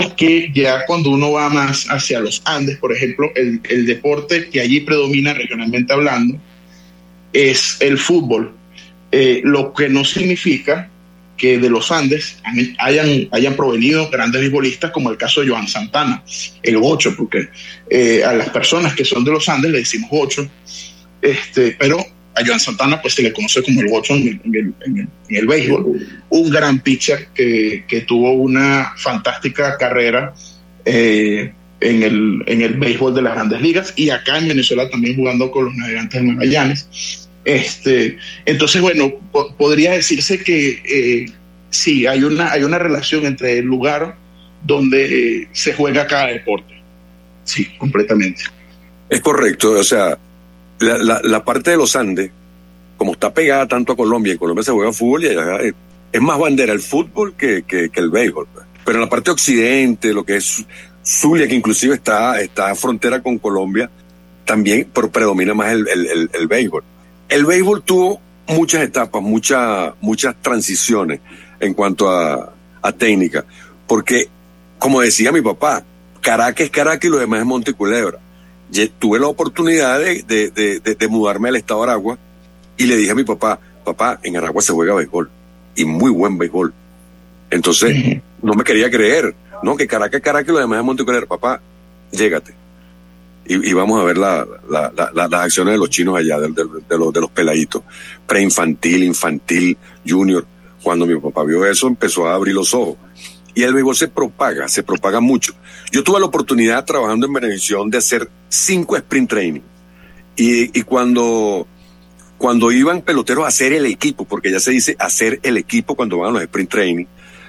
que ya cuando uno va más hacia los Andes, por ejemplo, el deporte que allí predomina regionalmente hablando es el fútbol, lo que no significa que de los Andes hayan provenido grandes beisbolistas, como el caso de Joan Santana, el Gocho, porque a las personas que son de los Andes le decimos Gocho, pero a Joan Santana pues se le conoce como el Gocho en el béisbol, un gran pitcher que tuvo una fantástica carrera en el béisbol de las Grandes Ligas, y acá en Venezuela también jugando con los Navegantes de Magallanes. Entonces, bueno, podría decirse que sí, hay una relación entre el lugar donde se juega cada deporte. Sí, completamente. Es correcto, o sea, la parte de los Andes, como está pegada tanto a Colombia, en Colombia se juega fútbol y allá es más bandera el fútbol que el béisbol. Pero en la parte occidente, lo que es Zulia, que inclusive está frontera con Colombia, también predomina más el béisbol. El béisbol tuvo muchas etapas, muchas transiciones en cuanto a técnica, porque, como decía mi papá, Caracas es Caracas y lo demás es Monte Culebra. Tuve la oportunidad de mudarme al estado de Aragua y le dije a mi papá, en Aragua se juega béisbol, y muy buen béisbol. Entonces, no me quería creer, ¿no? Que Caracas es Caracas y lo demás es Monte Culebra. Papá, llégate. Y vamos a ver las acciones de los chinos allá, de los peladitos, preinfantil, infantil, junior. Cuando mi papá vio eso, empezó a abrir los ojos. Y el béisbol se propaga mucho. Yo tuve la oportunidad, trabajando en Venevisión, de hacer 5 sprint training. Y cuando iban peloteros a hacer el equipo, porque ya se dice hacer el equipo cuando van a los sprint training,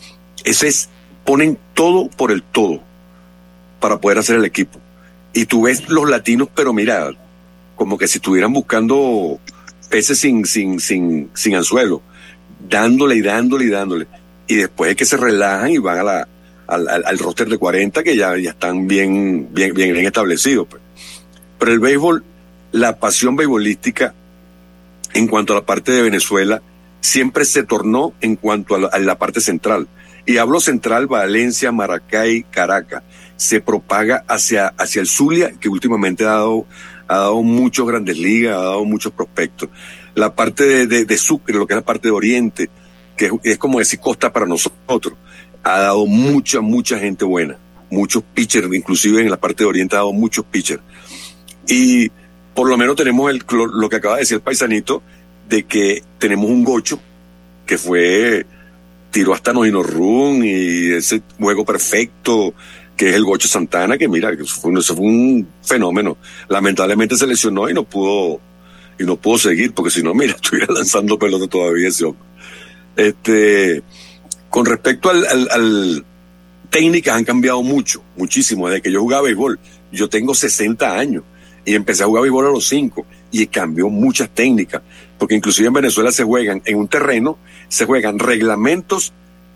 ponen todo por el todo para poder hacer el equipo. Y tú ves los latinos, pero mira, como que si estuvieran buscando peces sin anzuelo, dándole. Y después es que se relajan y van al roster de 40, que ya están bien establecidos. Pues. Pero el béisbol, la pasión beisbolística, en cuanto a la parte de Venezuela, siempre se tornó en cuanto a la parte central. Y hablo central, Valencia, Maracay, Caracas. Se propaga hacia el Zulia, que últimamente ha dado muchos Grandes Ligas, ha dado muchos prospectos. La parte de Sucre, lo que es la parte de Oriente, que es como decir costa para nosotros, ha dado mucha gente buena, muchos pitchers, inclusive en la parte de Oriente ha dado muchos pitchers. Y por lo menos tenemos lo que acaba de decir el paisanito, de que tenemos un Gocho que tiró hasta no run, y ese juego perfecto que es el Gocho Santana, que mira, eso fue un fenómeno. Lamentablemente se lesionó y no pudo seguir, porque si no, mira, estuviera lanzando pelota todavía ese hombre. Con respecto al técnicas han cambiado muchísimo, desde que yo jugaba béisbol. Yo tengo 60 años y empecé a jugar béisbol a los 5 y cambió muchas técnicas, porque inclusive en Venezuela se juegan en un terreno, se juegan reglamentos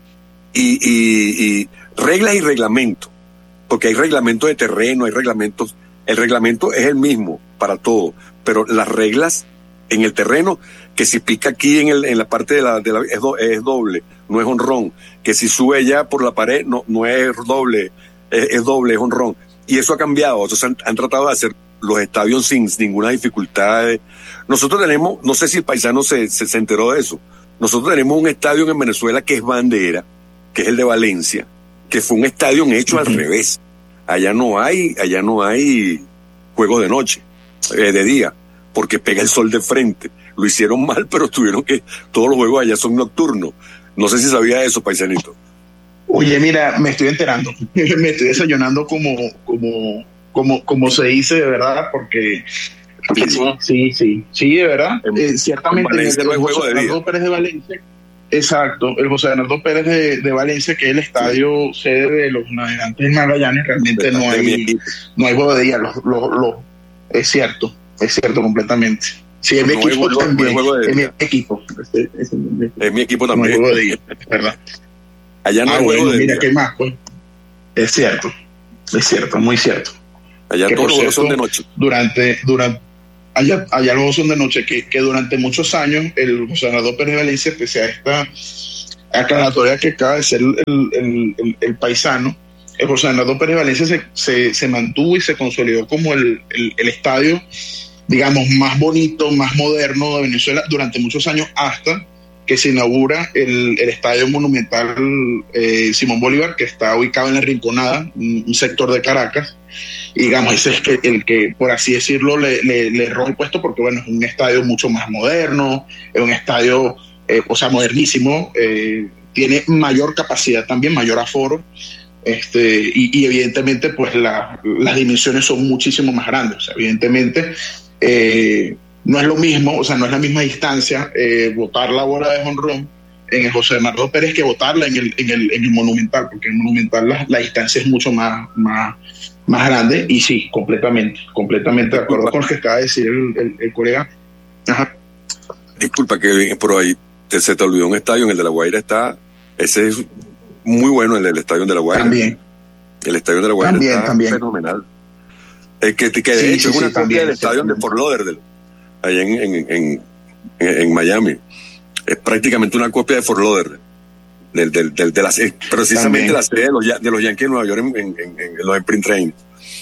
y reglas y reglamentos, porque hay reglamentos de terreno, hay reglamentos, el reglamento es el mismo para todo, pero las reglas en el terreno, que si pica aquí en la parte es doble, no es honrón, que si sube allá por la pared no es doble, es doble, es honrón, y eso ha cambiado. Entonces han tratado de hacer los estadios sin ninguna dificultad. Nosotros tenemos, no sé si el paisano se enteró de eso, nosotros tenemos un estadio en Venezuela que es bandera, que es el de Valencia, que fue un estadio hecho al revés. Allá no hay juegos de noche, de día, porque pega el sol de frente. Lo hicieron mal, pero todos los juegos allá son nocturnos. No sé si sabía eso, paisanito. Oye, mira, me estoy enterando. Me estoy desayunando como se dice, de verdad, porque sí, de verdad. Ciertamente en el de los José Bernardo Pérez de Valencia. Exacto, el José Bernardo Pérez de Valencia, que es el estadio sede de los Navegantes de Magallanes, realmente no hay juego de día. Es cierto completamente. Sí, es mi equipo también. Es mi equipo. Es mi equipo también. No hay juego de día, es verdad. Allá no hay juego de día. Mira, ¿qué más? Pues? Es cierto, muy cierto. Allá todos los juegos son de noche. Allá los juegos son de noche, que durante muchos años el José Bernardo Pérez de Valencia, pese a esta aclaratoria que acaba de ser el paisano, el José Bernardo Pérez Valencia se mantuvo y se consolidó como el estadio, digamos, más bonito, más moderno de Venezuela durante muchos años, hasta que se inaugura el Estadio Monumental Simón Bolívar, que está ubicado en La Rinconada, un sector de Caracas. Y digamos, ese es el que, por así decirlo, le roba el puesto, porque bueno, es un estadio mucho más moderno, es un estadio, modernísimo, tiene mayor capacidad también, mayor aforo, y evidentemente pues las dimensiones son muchísimo más grandes. O sea, evidentemente no es lo mismo, o sea, no es la misma distancia botar la bola de jonrón en el José Bernardo Pérez que botarla en el Monumental, porque en el Monumental la distancia es mucho más grande. Y sí, completamente de acuerdo con lo que acaba de decir el colega. Ajá. Disculpa que por ahí se te olvidó un estadio, en el de La Guaira está, ese es muy bueno, el del estadio de La Guaira. También. El estadio de La Guaira está también fenomenal. Que de hecho es una copia del estadio de Fort Lauderdale, allá en Miami. Es prácticamente una copia de Fort Lauderdale, precisamente también la sede de los Yankees de Nueva York en los Sprint Training.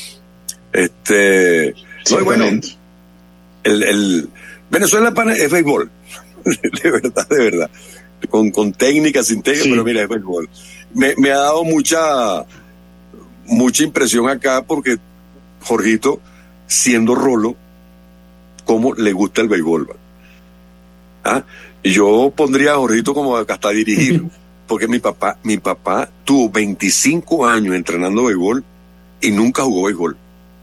No, bueno, el Venezuela es béisbol, de verdad, con técnica, sin técnica, pero mira, es béisbol. Me ha dado mucha impresión acá, porque Jorgito, siendo rolo, cómo le gusta el béisbol, ¿va? Y yo pondría a Jorgito como hasta dirigir, porque mi papá tuvo 25 años entrenando béisbol y nunca jugó béisbol.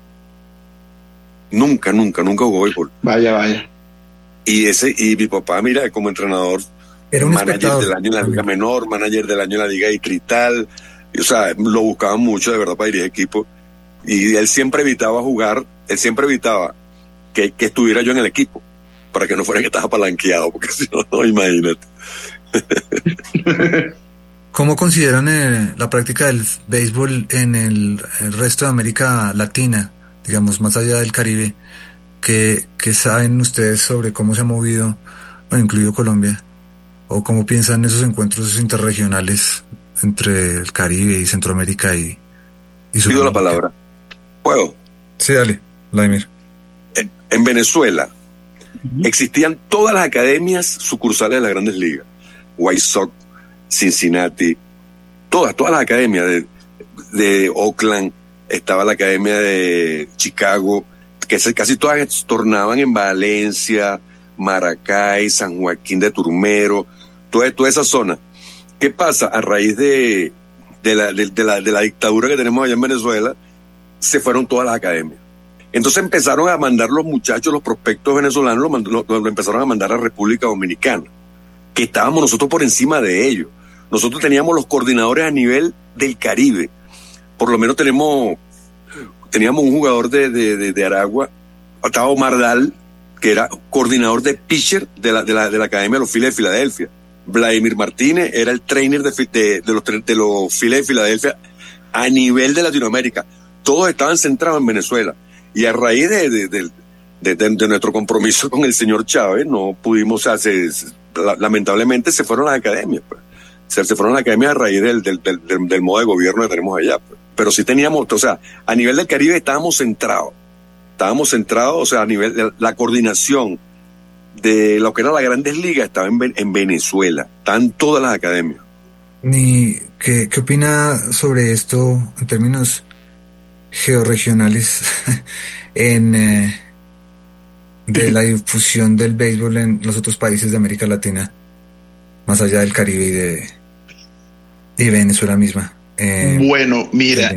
Nunca jugó béisbol. Vaya. Y mi papá, mira, como entrenador, era un manager del año en la Liga Menor, manager del año en la Liga Distrital. O sea, lo buscaban mucho, de verdad, para dirigir equipos. Y él siempre evitaba jugar, él siempre evitaba que estuviera yo en el equipo, para que no fuera que estaba palanqueado, porque si no, imagínate. ¿Cómo consideran la práctica del béisbol en el resto de América Latina, digamos, más allá del Caribe? ¿Qué saben ustedes sobre cómo se ha movido, bueno, incluido Colombia? ¿O cómo piensan esos encuentros interregionales entre el Caribe y Centroamérica y Sudamérica? Pido la palabra. ¿Puedo? Sí, dale, Vladimir. En Venezuela existían todas las academias sucursales de las Grandes Ligas. White Sox, Cincinnati, todas las academias de Oakland, estaba la academia de Chicago, que casi todas tornaban en Valencia, Maracay, San Joaquín de Turmero, toda esa zona. ¿Qué pasa? A raíz de la dictadura que tenemos allá en Venezuela, se fueron todas las academias. Entonces empezaron a mandar los muchachos, los prospectos venezolanos, lo empezaron a mandar a República Dominicana, que estábamos nosotros por encima de ellos. Nosotros teníamos los coordinadores a nivel del Caribe. Por lo menos teníamos un jugador de Aragua, estaba Omar Dal, que era coordinador de pitcher de la Academia de los Phillies de Filadelfia. Vladimir Martínez era el trainer de los Phillies de Filadelfia a nivel de Latinoamérica. Todos estaban centrados en Venezuela. Y a raíz de nuestro compromiso con el señor Chávez, no pudimos, lamentablemente se fueron las academias, pues. Se fueron las academias a raíz del modo de gobierno que tenemos allá, pues. Pero sí teníamos, o sea, a nivel del Caribe estábamos centrados, o sea, a nivel de la coordinación de lo que eran las Grandes Ligas estaba en Venezuela, estaban todas las academias. ¿Qué opina sobre esto en términos georregionales de la difusión del béisbol en los otros países de América Latina, más allá del Caribe y Venezuela misma? Bueno, mira,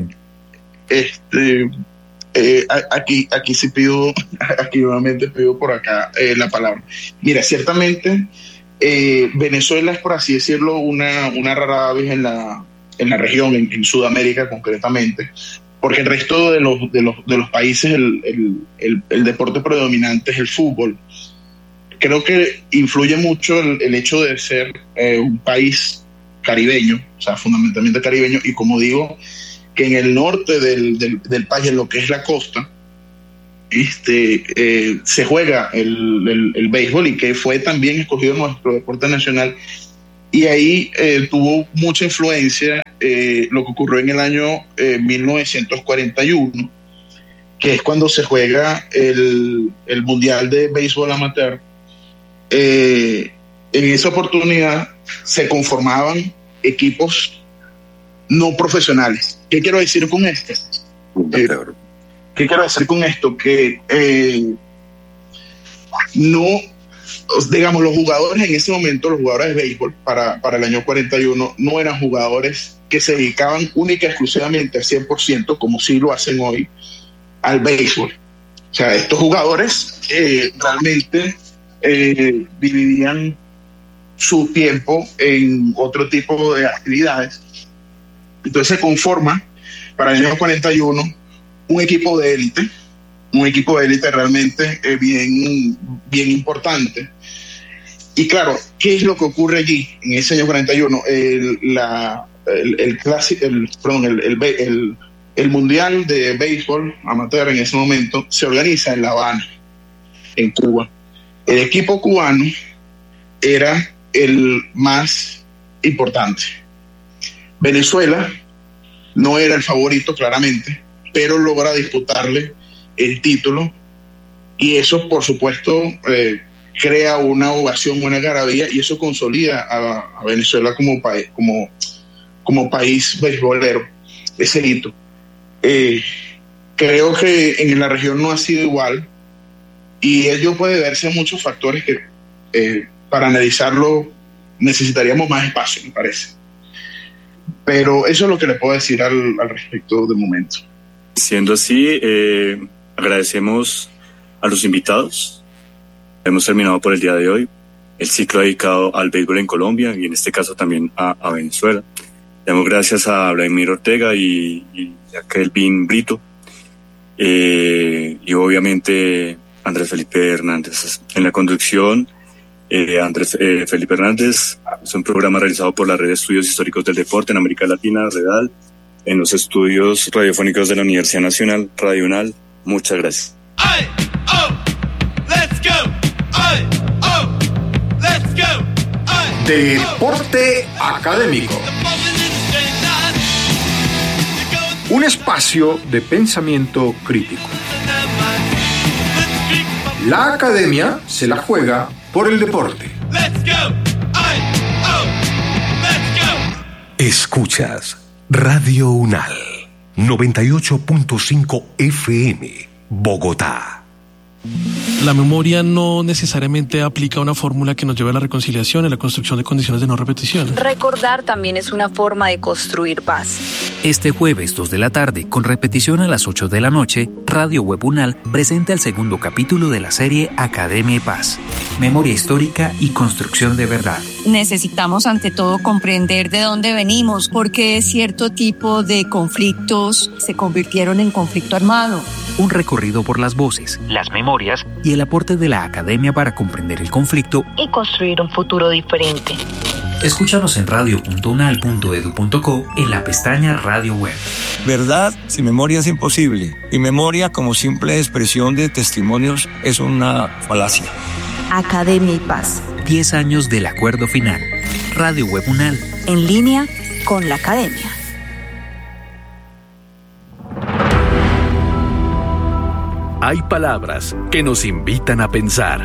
aquí sí pido, aquí nuevamente pido por acá la palabra. Mira, ciertamente Venezuela es, por así decirlo, una rara avis en la región, en Sudamérica concretamente, porque el resto de los países el deporte predominante es el fútbol. Creo que influye mucho el hecho de ser un país caribeño, o sea, fundamentalmente caribeño, y como digo, que en el norte del país, en lo que es la costa, se juega el béisbol, y que fue también escogido nuestro deporte nacional. Y ahí tuvo mucha influencia lo que ocurrió en el año 1941, que es cuando se juega el Mundial de Béisbol Amateur. En esa oportunidad se conformaban equipos no profesionales. ¿Qué quiero decir con esto? ¿Qué quiero decir con esto? Que no, digamos, los jugadores en ese momento, los jugadores de béisbol para el año 41, no eran jugadores que se dedicaban única y exclusivamente al 100%, como sí lo hacen hoy, al béisbol. O sea, estos jugadores realmente dividían su tiempo en otro tipo de actividades. Entonces se conforma para el año 41 un equipo de élite realmente bien importante. Y claro, ¿qué es lo que ocurre allí en ese año 41? El Mundial de Béisbol Amateur en ese momento se organiza en La Habana, en Cuba. El equipo cubano era el más importante. Venezuela no era el favorito, claramente, pero logra disputarle el título, y eso, por supuesto, crea una ovación, una algarabía, y eso consolida a Venezuela como país beisbolero, ese hito. Creo que en la región no ha sido igual, y ello puede verse a muchos factores que para analizarlo necesitaríamos más espacio, me parece. Pero eso es lo que le puedo decir al respecto de momento. Siendo así, agradecemos a los invitados. Hemos terminado por el día de hoy el ciclo dedicado al béisbol en Colombia y en este caso también a Venezuela. Damos gracias a Vladimir Ortega y a Kelvin Brito y obviamente Andrés Felipe Hernández. En la conducción, Andrés Felipe Hernández. Es un programa realizado por la Red de Estudios Históricos del Deporte en América Latina, REDAL, en los estudios radiofónicos de la Universidad Nacional, Radio UNAL. Muchas gracias. Deporte Académico. Un espacio de pensamiento crítico. La academia se la juega por el deporte. Escuchas Radio UNAL 98.5 FM, Bogotá. La memoria no necesariamente aplica una fórmula que nos lleve a la reconciliación y a la construcción de condiciones de no repetición. Recordar también es una forma de construir paz. Este jueves 2 de la tarde, con repetición a las 8 de la noche, Radio Web UNAL presenta el segundo capítulo de la serie Academia y Paz, Memoria Histórica y Construcción de Verdad. Necesitamos ante todo comprender de dónde venimos, por qué cierto tipo de conflictos se convirtieron en conflicto armado. Un recorrido por las voces, las memorias y el aporte de la academia para comprender el conflicto y construir un futuro diferente. Escúchanos en radio.unal.edu.co en la pestaña Radio Web. Verdad sin memoria es imposible, y memoria como simple expresión de testimonios es una falacia. Academia y Paz. 10 años del acuerdo final. Radio Web UNAL. En línea con la academia. Hay palabras que nos invitan a pensar.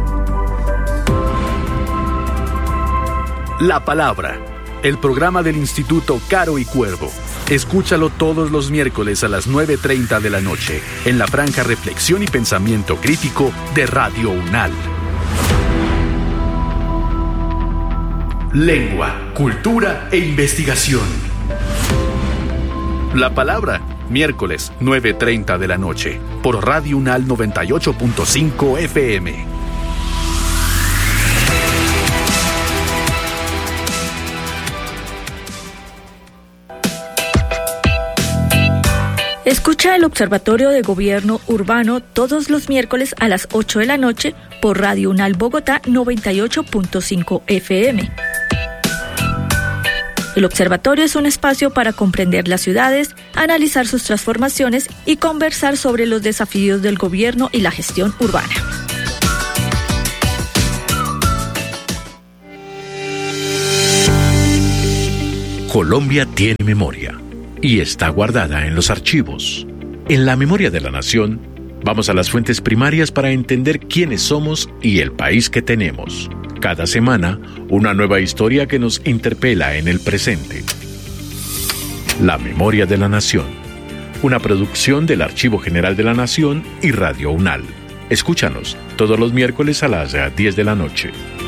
La Palabra, el programa del Instituto Caro y Cuervo. Escúchalo todos los miércoles a las 9:30 de la noche en la franja Reflexión y Pensamiento Crítico de Radio UNAL. Lengua, cultura e investigación. La Palabra, miércoles 9:30 de la noche por Radio UNAL 98.5 FM. Escucha el Observatorio de Gobierno Urbano todos los miércoles a las 8 de la noche por Radio UNAL Bogotá 98.5 FM. El observatorio es un espacio para comprender las ciudades, analizar sus transformaciones y conversar sobre los desafíos del gobierno y la gestión urbana. Colombia tiene memoria y está guardada en los archivos. En la memoria de la nación, vamos a las fuentes primarias para entender quiénes somos y el país que tenemos. Cada semana, una nueva historia que nos interpela en el presente. La memoria de la nación. Una producción del Archivo General de la Nación y Radio UNAL. Escúchanos todos los miércoles a las 10 de la noche.